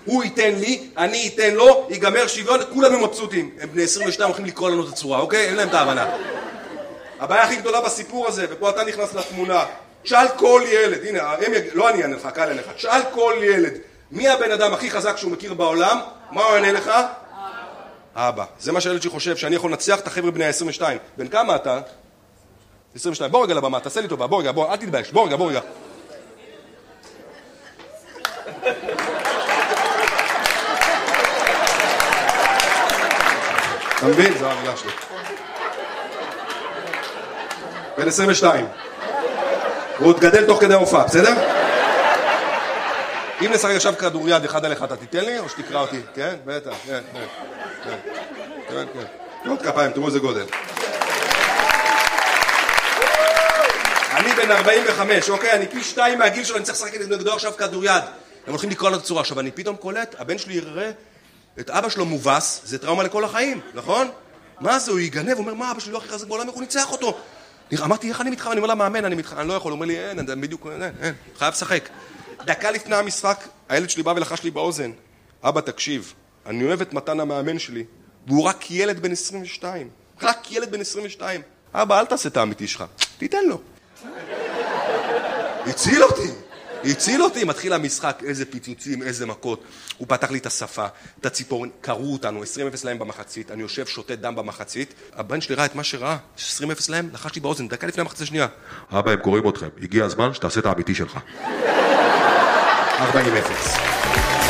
הוא ייתן לי, אני ייתן לו, ייגמר שוויון, כולם הם מבסוטים. הם בני 22 הולכים לקרוא לנו את הצורה, אוקיי? אין להם את ההבנה. הבעיה הכי גדולה בסיפור הזה, ופה אתה נכנס לתמונה. שאל כל ילד, הנה, לא אני אענה לך, קל אענה לך. שאל כל ילד, מי הבן אדם הכי חזק שהוא מכיר בעולם? מה הוא יענה לך? אבא. זה מה שהילד שלי חושב, שאני יכול לנצח את החבר'ה בני ה-22. בן כמה אתה? 22. בוא רגע לבמה, תעשה לי טובה, בוא רגע, בוא, אל תתבייש, בוא רגע. אתה מבין? זו המילה שלי. בן 22. הוא עוד גדל תוך כדי ההופעה, בסדר? אם נשחק עכשיו כדוריד אחד על אחד, אתה תיתן לי או שתקרא אותי? כן? בטח, כן. עוד כפיים, תראו איזה גודל. אני בן 45, אוקיי? אני פי 2 מהגיל שלו, אני צריך לשחק נגדו עכשיו כדוריד. הם הולכים לקרוא לו צורה. עכשיו, אני פתאום קולט, הבן שלי יראה את אבא שלו מובס, זה טראומה לכל החיים, נכון? מה זה? הוא יגנב, הוא אומר, מה, אבא שלי לא הכי חזק בעולם, איך הוא ניצח אותו? אמרתי, איך אני מתחרה? אני אומר לה, מאמן, אני לא יכול. הוא אומר לי, אין, בדיוק, אין, חייב לשחק. דקה לפני המשחק, הילד שלי בא ולחש לי באוזן, אבא, תקשיב, אני אוהב את מתן המאמן שלי, והוא רק ילד בן 22. רק ילד בן 22. אבא, אל תעשה את האמיתי שלך, תיתן לו. הציל אותי, מתחיל המשחק, איזה פיצוצים, איזה מכות. הוא פתח לי את השפה, את הציפורן, קראו אותנו, 20-0 להם במחצית, אני יושב, שותה דם במחצית, הבן שלי ראה את מה שראה, 20-0 להם, לחש לי באוזן, דקה לפני המחצית השנייה. אבא, הם קוראים אתכם, הגיע הזמן שתעשה את האמיתי שלך. 40-0.